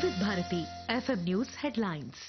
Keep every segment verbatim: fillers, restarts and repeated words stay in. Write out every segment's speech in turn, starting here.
వివిధ Bharati FM news headlines.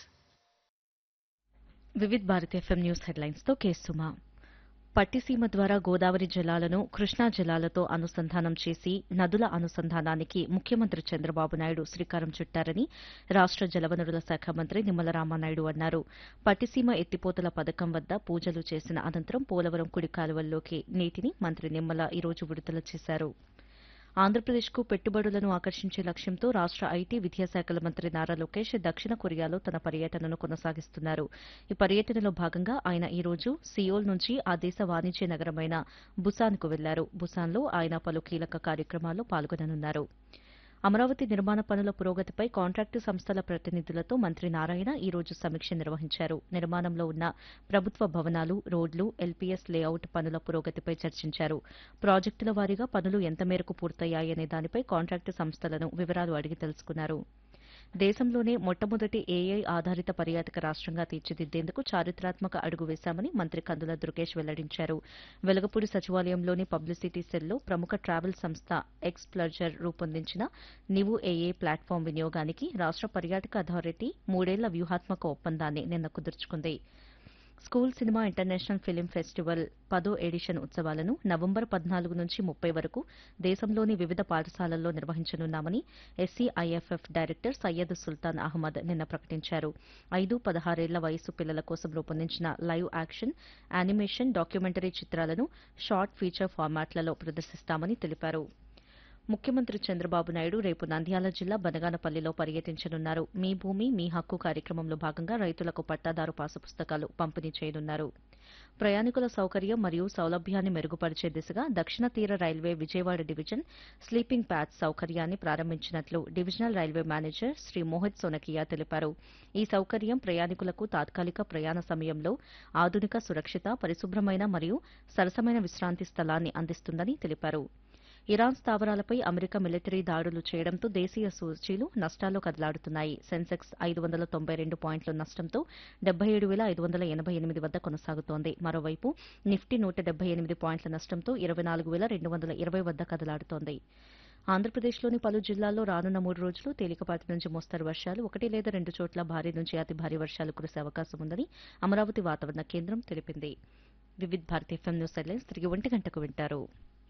Vividh Bharati FM news headlines తో కేసుమా. పట్టిసీమ ద్వారా గోదావరి జలాలను కృష్ణా జలాలతో అనుసంధానం చేసి నదుల అనుసంధానానికి ముఖ్యమంత్రి చంద్రబాబు నాయుడు శ్రీకారం చుట్టారని రాష్ట జలవనరుల శాఖ మంత్రి నిమ్మల రామానాయుడు అన్నారు. పట్టిసీమ ఎత్తిపోతల పథకం వద్ద పూజలు చేసిన అనంతరం పోలవరం కుడి కాలువల్లోకి నీటిని మంత్రి నిమ్మల ఈ రోజు విడుదల చేశారు. ఆంధ్రప్రదేశ్కు పెట్టుబడులను ఆకర్షించే లక్ష్యంతో రాష్ట ఐటీ విద్యాశాఖల మంత్రి నారా లోకేష్ దక్షిణ కొరియాలో తన పర్యటనను కొనసాగిస్తున్నారు. ఈ పర్యటనలో భాగంగా ఆయన ఈ రోజు సియోల్ నుంచి ఆ దేశ వాణిజ్య నగరమైన బుసాన్కు వెళ్లారు. బుసాన్లో ఆయన పలు కీలక కార్యక్రమాల్లో పాల్గొననున్నారు. అమరావతి నిర్మాణ పనుల పురోగతిపై కాంట్రాక్టు సంస్థల ప్రతినిధులతో మంత్రి నారాయణ ఈ రోజు సమీక్ష నిర్వహించారు. నిర్మాణంలో ఉన్న ప్రభుత్వ భవనాలు, రోడ్లు, ఎల్పీఎస్ లేఅవుట్ పనుల పురోగతిపై చర్చించారు. ప్రాజెక్టుల వారీగా పనులు ఎంత మేరకు పూర్తయ్యాయనే దానిపై కాంట్రాక్టు సంస్థలను వివరాలు అడిగి తెలుసుకున్నారు. దేశంలోనే మొట్టమొదటి ఏఐ ఆధారిత పర్యాటక రాష్టంగా తీర్చిదిద్దేందుకు చారిత్రాత్మక అడుగు వేశామని మంత్రి కందుల దుర్గేష్ వెల్లడించారు. వెలగపూడి సచివాలయంలోని పబ్లిసిటీ సెల్లో ప్రముఖ ట్రావెల్ సంస్థ ఎక్స్ ప్లర్జర్ రూపొందించిన నివు ఏఐ ప్లాట్ఫామ్ వినియోగానికి రాష్ట పర్యాటక అథారిటీ మూడేళ్ల వ్యూహాత్మక ఒప్పందాన్ని నిన్న కుదుర్చుకుంది. School cinema international film festival పదో ఎడిషన్ ఉత్సవాలను నవంబర్ పద్నాలుగు నుంచి ముప్పై వరకు దేశంలోని వివిధ పాఠశాలల్లో నిర్వహించనున్నామని ఎస్సీఐఎఫ్ఎఫ్ డైరెక్టర్ సయ్యద్ సుల్తాన్ అహ్మద్ నిన్న ప్రకటించారు. ఐదు పదహారేళ్ల వయసు పిల్లల కోసం రూపొందించిన లైవ్ యాక్షన్, యానిమేషన్, డాక్యుమెంటరీ చిత్రాలను షార్ట్ ఫీచర్ ఫార్మాట్లలో ప్రదర్శిస్తామని తెలిపారు. ముఖ్యమంత్రి చంద్రబాబు నాయుడు రేపు నంద్యాల జిల్లా బనగానపల్లిలో పర్యటించనున్నారు. మీ భూమి మీ హక్కు కార్యక్రమంలో భాగంగా రైతులకు పట్టాదారు పాసు పుస్తకాలు పంపిణీ చేయనున్నారు. ప్రయాణికుల సౌకర్యం మరియు సౌలభ్యాన్ని మెరుగుపరిచే దిశగా దక్షిణ తీర railway Vijayawada division sleeping patch సౌకర్యాన్ని ప్రారంభించినట్లు divisional railway manager Shri Mohit Sonakiya తెలిపారు. ఈ సౌకర్యం ప్రయాణికులకు తాత్కాలిక ప్రయాణ సమయంలో ఆధునిక, సురక్షిత, పరిశుభ్రమైన మరియు సరసమైన విశ్రాంతి స్థలాన్ని అందిస్తుందని తెలిపారు. ఇరాన్ స్థావరాలపై అమెరికా మిలిటరీ దాడులు చేయడంతో దేశీయ సూచీలు నష్టాల్లో కదలాడుతున్నాయి. సెన్సెక్స్ ఐదు వందల తొంభై రెండు పాయింట్ల నష్టంతో డెబ్బై ఏడు వేల ఐదు వందల ఎనభై ఎనిమిది వద్ద కొనసాగుతోంది. మరోవైపు నిఫ్టీ నూట డెబ్బై ఎనిమిది పాయింట్ల నష్టంతో ఇరవై నాలుగు వేల రెండు వందల ఇరవై వద్ద కదలాడుతోంది. ఆంధ్రప్రదేశ్లోని పలు జిల్లాల్లో రానున్న మూడు రోజులు తేలికపాటి నుంచి మోస్తరు వర్షాలు, ఒకటి లేదా రెండు చోట్ల భారీ నుంచి అతి భారీ వర్షాలు కురిసే అవకాశం ఉందని అమరావతి వాతావరణ కేంద్రం తెలిపింది. వివిధ భారతి ఎఫ్ఎం న్యూస్ హెడ్లైన్స్ తిరిగి ఒంటి గంటకు వింటారు.